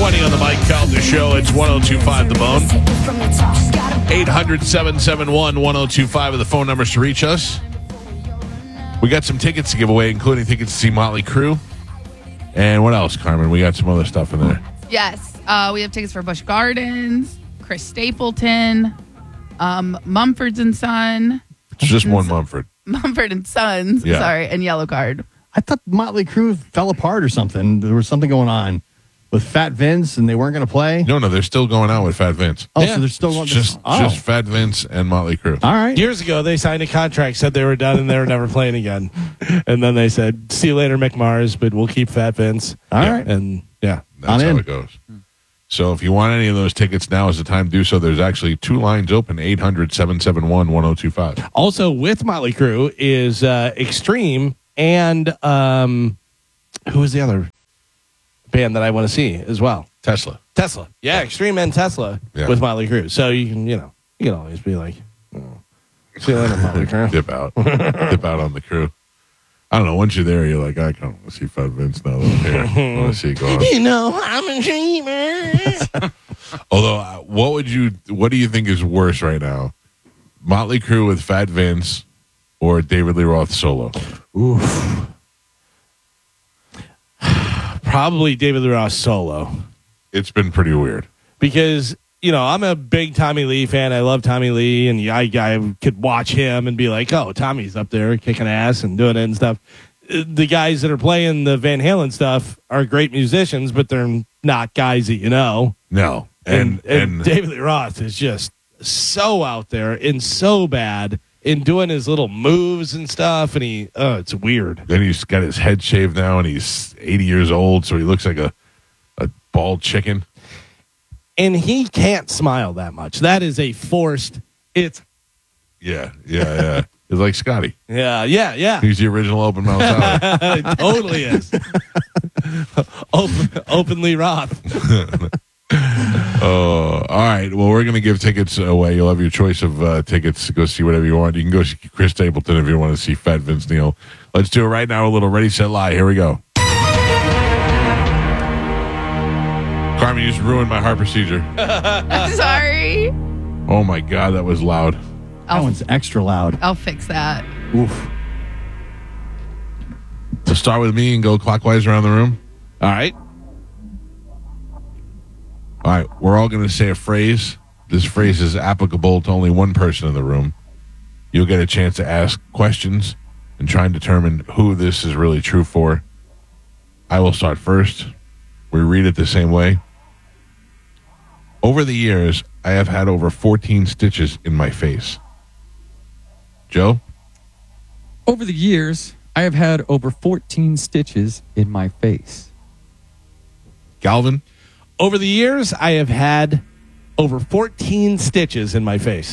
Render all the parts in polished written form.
6:20 on the Mike Calda Show. It's 102.5 The Bone. 800-771-1025 are the phone numbers to reach us. We got some tickets to give away, including tickets to see Motley Crue. And what else, Carmen? We got some other stuff in there. Yes. We have tickets for Busch Gardens, Chris Stapleton, Mumford & Son. It's just one Mumford. Mumford & Sons, Yeah. sorry, and Yellow Card. I thought Motley Crue fell apart or something. There was something going on with Fat Vince, and they weren't going to play. No, they're still going out with Fat Vince. Oh, Yeah. so they're still going. Just Fat Vince and Motley Crue. All right. Years ago, they signed a contract, said they were done, and they were never playing again. And then they said, "See you later, McMars, but we'll keep Fat Vince." All Yeah. right. And yeah, That's I'm how in. it goes. So if you want any of those tickets, now is the time to do so. There's actually two lines open, 800-771-1025. also with Motley Crue is Extreme and who was the other band that I want to see as well? Tesla. Tesla. Yeah, Extreme and Tesla Yeah. with Motley Crue. So you can always be like, see you later, Motley Crue. Dip out. Dip out on the Crew. I don't know. Once you're there, you're like, I kind of want to see Fat Vince now that I'm here. I want to see it go on. I'm a dreamer. Although, what do you think is worse right now? Motley Crue with Fat Vince or David Lee Roth solo? Oof. Probably David Lee Roth solo. It's been pretty weird. Because, I'm a big Tommy Lee fan. I love Tommy Lee, and I could watch him and be like, oh, Tommy's up there kicking ass and doing it and stuff. The guys that are playing the Van Halen stuff are great musicians, but they're not guys that you know. No. And David Lee Roth is just so out there and so bad in doing his little moves and stuff, and it's weird. Then he's got his head shaved now, and he's 80 years old, so he looks like a bald chicken. And he can't smile that much. That is a forced. It's Yeah. It's like Scotty. yeah. He's the original open mouth salad. It totally is. Openly Roth. All right. Well, we're going to give tickets away. You'll have your choice of tickets to go see whatever you want. You can go see Chris Stapleton if you want to see Fat Vince Neil. Let's do it right now. A little Ready, Set, Lie. Here we go. Carmen, you just ruined my heart procedure. I'm sorry. Oh, my God. That was loud. That one's extra loud. I'll fix that. Oof. So start with me and go clockwise around the room. All right. All right. We're all going to say a phrase. This phrase is applicable to only one person in the room. You'll get a chance to ask questions and try and determine who this is really true for. I will start first. We read it the same way. Over the years, I have had over 14 stitches in my face. Joe? Over the years, I have had over 14 stitches in my face. Galvin? Over the years, I have had over 14 stitches in my face.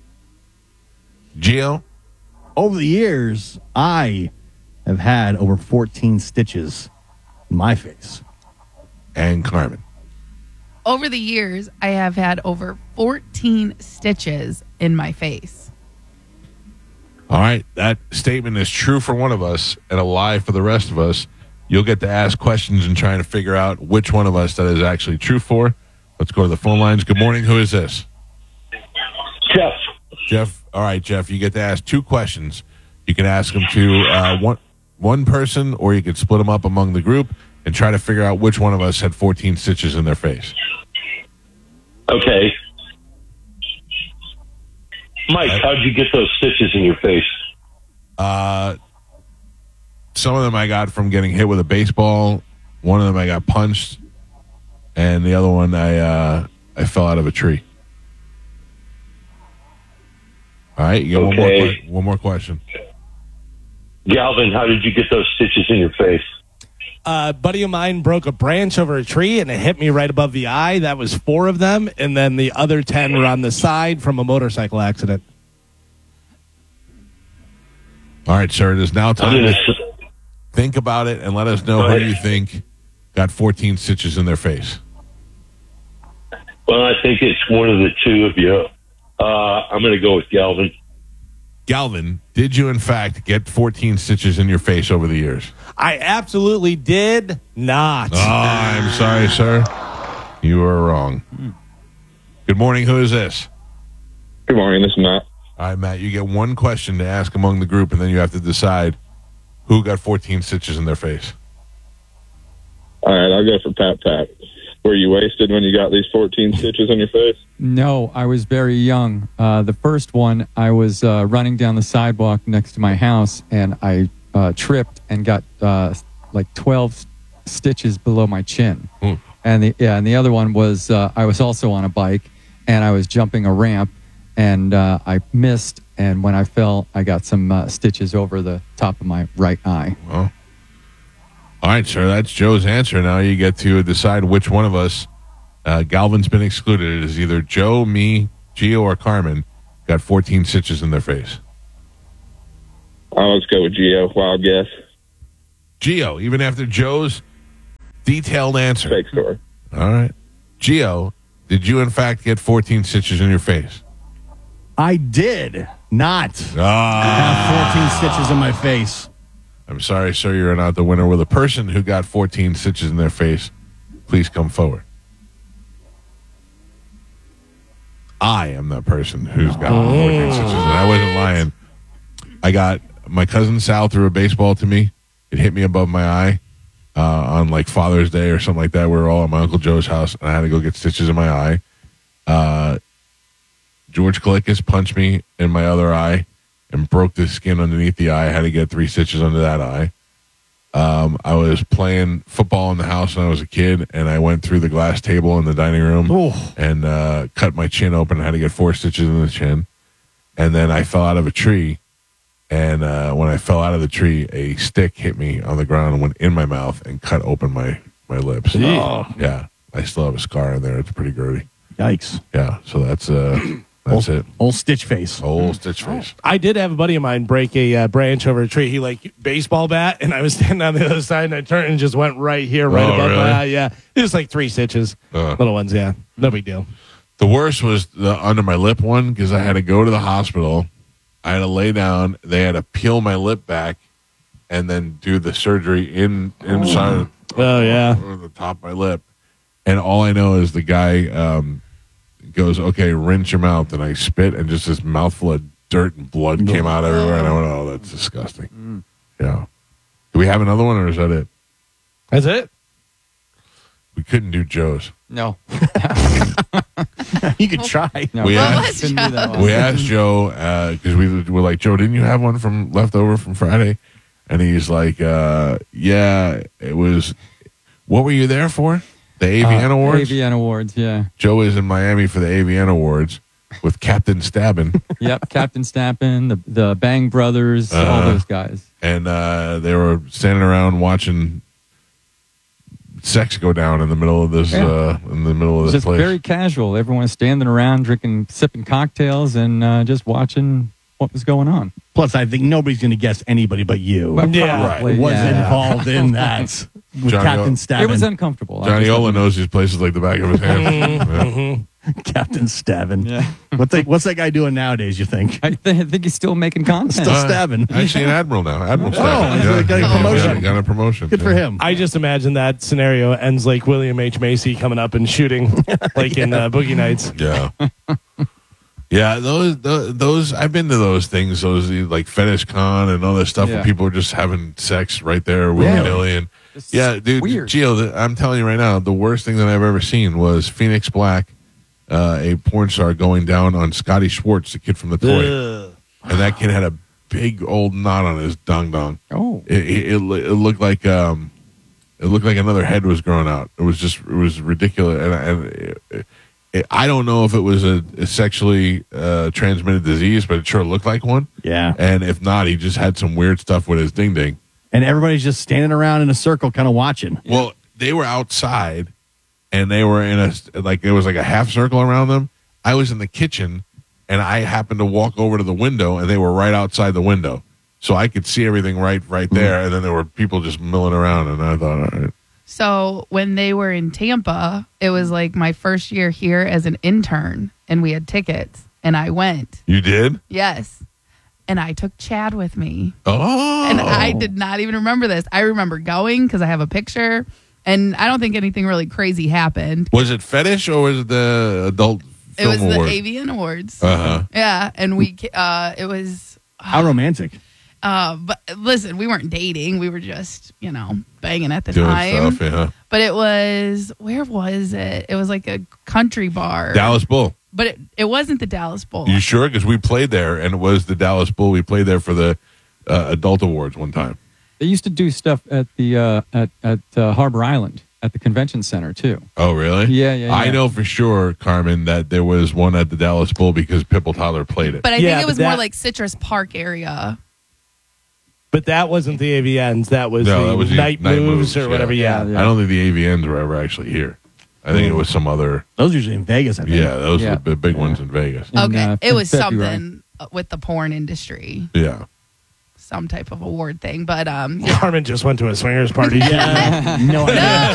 Gio? Over the years, I have had over 14 stitches in my face. And Carmen? Over the years, I have had over 14 stitches in my face. All right. That statement is true for one of us and a lie for the rest of us. You'll get to ask questions and trying to figure out which one of us that is actually true for. Let's go to the phone lines. Good morning. Who is this? Jeff. Jeff. All right, Jeff. You get to ask two questions. You can ask them to one person, or you could split them up among the group and try to figure out which one of us had 14 stitches in their face. Okay. Mike, how'd you get those stitches in your face? Some of them I got from getting hit with a baseball. One of them I got punched, and the other one I fell out of a tree. All right, you got one more question. Galvin, how did you get those stitches in your face? A buddy of mine broke a branch over a tree, and it hit me right above the eye. That was 4 of them, and then the other 10 were on the side from a motorcycle accident. All right, sir, it is now time to think about it and let us know who you think got 14 stitches in their face. Well, I think it's one of the two of you. I'm going to go with Galvin. Galvin, did you in fact get 14 stitches in your face over the years? I absolutely did not. Oh, I'm sorry, sir. You are wrong. Good morning. Who is this? Good morning. This is Matt. All right, Matt, you get one question to ask among the group, and then you have to decide who got 14 stitches in their face. All right, I'll go for Pat. Were you wasted when you got these 14 stitches on your face? No, I was very young. The first one, I was running down the sidewalk next to my house, and I tripped and got like 12 stitches below my chin. And the other one was I was also on a bike, and I was jumping a ramp, and I missed, and when I fell, I got some stitches over the top of my right eye. Well, all right, sir, that's Joe's answer. Now you get to decide which one of us, Galvin's been excluded. It is either Joe, me, Gio, or Carmen got 14 stitches in their face. Let's go with Gio. Wild guess. Gio, even after Joe's detailed answer. Fake story. All right. Gio, did you in fact get 14 stitches in your face? I did not have 14 stitches in my face. I'm sorry, sir, you're not the winner. Will the person who got 14 stitches in their face please come forward? I am that person who's got 14 stitches, and I wasn't lying. I got my cousin Sal threw a baseball to me. It hit me above my eye on like Father's Day or something like that. We were all at my Uncle Joe's house, and I had to go get stitches in my eye. George Kalikas punched me in my other eye and broke the skin underneath the eye. I had to get 3 stitches under that eye. I was playing football in the house when I was a kid, and I went through the glass table in the dining room and cut my chin open. I had to get 4 stitches in the chin. And then I fell out of a tree, and when I fell out of the tree, a stick hit me on the ground and went in my mouth and cut open my lips. Yeah, I still have a scar in there. It's pretty grody. Yikes. Yeah, so that's it. Old stitch face. Old stitch face. I did have a buddy of mine break a branch over a tree. He like baseball bat, and I was standing on the other side, and I turned and just went right here, right above really? my eye. Yeah, it was like 3 stitches, little ones. Yeah, no big deal. The worst was the under my lip one because I had to go to the hospital. I had to lay down. They had to peel my lip back and then do the surgery inside of the top of my lip. And all I know is the guy goes, okay, rinse your mouth. And I spit, and just this mouthful of dirt and blood came out everywhere. And I went, oh, that's disgusting. Yeah. Do we have another one, or is that it? That's it? We couldn't do Joe's. No. You could try. No. We What asked- was Couldn't do that one. We asked Joe because we were like, Joe, didn't you have one from left over from Friday? And he's like, yeah, it was. What were you there for? The AVN Awards? AVN Awards, yeah. Joe is in Miami for the AVN Awards with Captain Stabbin. Yep, Captain Stappen, the Bang Brothers, all those guys. And they were standing around watching sex go down in the middle of this It's just place. very casual. Everyone was standing around sipping cocktails and just watching what was going on. Plus, I think nobody's going to guess anybody but you. Well, Yeah. probably, was yeah. involved in that with Johnny Captain O- Stabbin. It was uncomfortable. I Johnny just- Ola knows these places like the back of his hand. Captain Stabbin. Yeah. What's that guy doing nowadays, you think? I think he's still making content. Still stabbing. Actually, an admiral now. Admiral Stabbin. he's got a promotion. Got a promotion. Good for him. I just imagine that scenario ends like William H. Macy coming up and shooting, like in Boogie Nights. Yeah. Yeah, those I've been to those things, those like Fetish Con and all that stuff where Yeah. people are just having sex right there willy-nilly. And It's yeah, dude, weird. Gio, I'm telling you right now, the worst thing that I've ever seen was Phoenix Black, a porn star, going down on Scotty Schwartz, the kid from the toy. Ugh. And that kid had a big old knot on his dong. Oh. It looked like another head was growing out. It was ridiculous, and I don't know if it was a sexually transmitted disease, but it sure looked like one. Yeah. And if not, he just had some weird stuff with his ding ding. And everybody's just standing around in a circle kind of watching. Well, they were outside, and they were in there was like a half circle around them. I was in the kitchen, and I happened to walk over to the window, and they were right outside the window. So I could see everything right there, and then there were people just milling around, and I thought, all right. So when they were in Tampa, it was like my first year here as an intern, and we had tickets, and I went. You did? Yes. And I took Chad with me. Oh. And I did not even remember this. I remember going because I have a picture, And I don't think anything really crazy happened. Was it fetish or was it the adult It film was award? the AVN Awards. Uh-huh. Yeah, and it was. How romantic. But listen, we weren't dating. We were just, banging at the Doing time. stuff, yeah. But it was, where was it? It was like a country bar. Dallas Bull. But it wasn't the Dallas Bull. You sure? Because we played there, and it was the Dallas Bull. We played there for the adult awards one time. They used to do stuff at the at Harbor Island at the convention center too. Oh, really? Yeah. I know for sure, Carmen, that there was one at the Dallas Bull because Pipple Tyler played it. But I Yeah, think it but was more that- like Citrus Park area. But that wasn't the AVNs. That was No, the that was the night night moves moves, or whatever. yeah. Yeah. I don't think the AVNs were ever actually here. I think it was some other. Those are usually in Vegas, I think. Yeah, those Yeah. are the big ones in Vegas. In, Okay. It in was February. something with the porn industry, Yeah. some type of award thing. But Carmen just went to a swingers party. No idea.